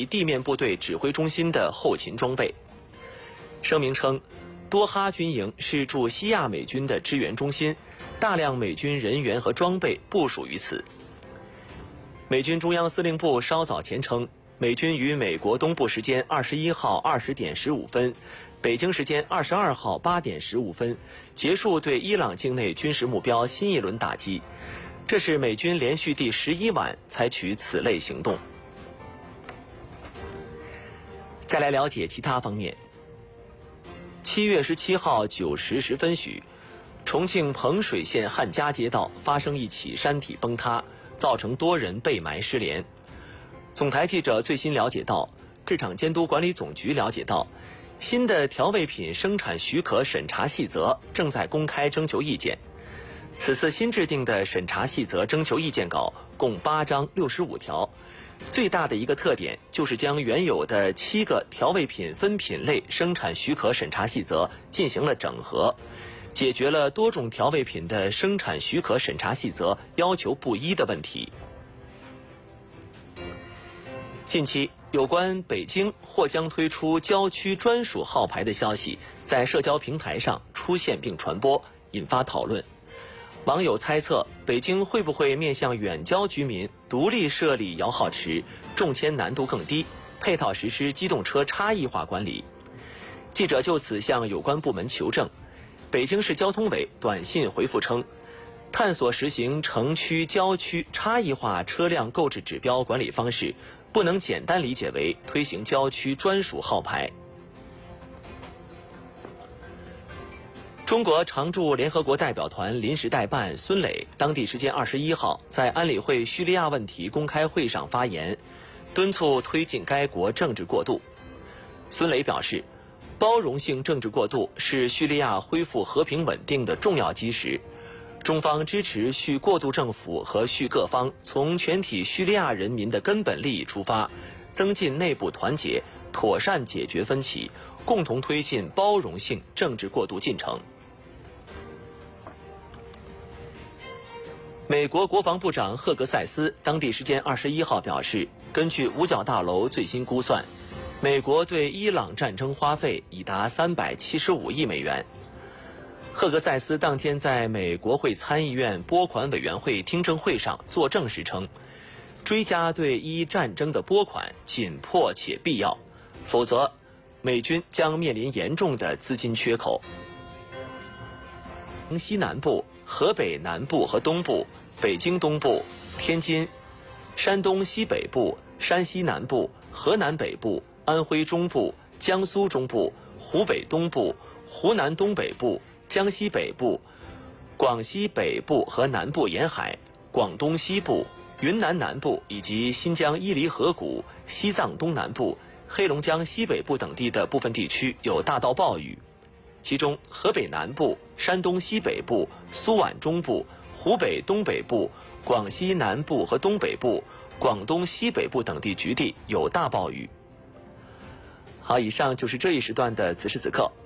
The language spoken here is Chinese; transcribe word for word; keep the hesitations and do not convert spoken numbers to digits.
敌地面部队指挥中心的后勤装备。声明称，多哈军营是驻西亚美军的支援中心，大量美军人员和装备部署于此。美军中央司令部稍早前称，美军于美国东部时间二十一号二十点十五分，北京时间二十二号八点十五分结束对伊朗境内军事目标新一轮打击。这是美军连续第十一晚采取此类行动。再来了解其他方面。七月十七号九时十分许，重庆彭水县汉家街道发生一起山体崩塌，造成多人被埋失联。总台记者最新了解到，市场监督管理总局了解到，新的调味品生产许可审查细则正在公开征求意见。此次新制定的审查细则征求意见稿共八章六十五条，最大的一个特点就是将原有的七个调味品分品类生产许可审查细则进行了整合，解决了多种调味品的生产许可审查细则要求不一的问题。近期，有关北京或将推出郊区专属号牌的消息在社交平台上出现并传播，引发讨论。网友猜测，北京会不会面向远郊居民独立设立摇号池，中签难度更低，配套实施机动车差异化管理？记者就此向有关部门求证，北京市交通委短信回复称，探索实行城区、郊区差异化车辆购置指标管理方式，不能简单理解为推行郊区专属号牌。中国常驻联合国代表团临时代办孙磊当地时间二十一号在安理会叙利亚问题公开会上发言，敦促推进该国政治过渡。孙磊表示，包容性政治过渡是叙利亚恢复和平稳定的重要基石。中方支持叙过渡政府和叙各方从全体叙利亚人民的根本利益出发，增进内部团结，妥善解决分歧，共同推进包容性政治过渡进程。美国国防部长赫格塞斯当地时间二十一号表示，根据五角大楼最新估算，美国对伊朗战争花费已达三百七十五亿美元。赫格塞斯当天在美国会参议院拨款委员会听证会上作证时称，追加对伊战争的拨款紧迫且必要，否则美军将面临严重的资金缺口。西南部、河北南部和东部、北京东部、天津、山东西北部、山西南部、河南北部、安徽中部、江苏中部、湖北东部、湖南东北部、江西北部、广西北部和南部沿海、广东西部、云南南部以及新疆伊犁河谷、西藏东南部、黑龙江西北部等地的部分地区有大到暴雨，其中河北南部、山东西北部、苏皖中部、湖北东北部、广西南部和东北部、广东西北部等地局地有大暴雨。好，以上就是这一时段的此时此刻。